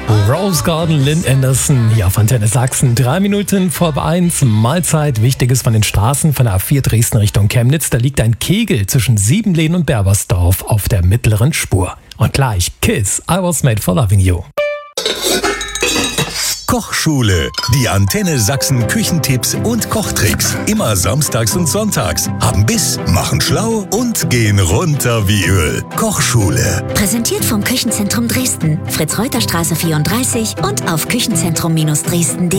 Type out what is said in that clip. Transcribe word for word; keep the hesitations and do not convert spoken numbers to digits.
Rose Garden, Lynn Anderson, hier auf Antenne Sachsen. Drei Minuten vor eins, Mahlzeit. Wichtiges von den Straßen von der A vier Dresden Richtung Chemnitz. Da liegt ein Kegel zwischen Siebenlehn und Berbersdorf auf der mittleren Spur. Und gleich Kiss, I was made for loving you. Kochschule. Die Antenne Sachsen Küchentipps und Kochtricks. Immer samstags und sonntags. Haben Biss, machen schlau und gehen runter wie Öl. Kochschule. Präsentiert vom Küchenzentrum Dresden. Fritz-Reuter-Straße vierunddreißig und auf küchenzentrum Dresden punkt de.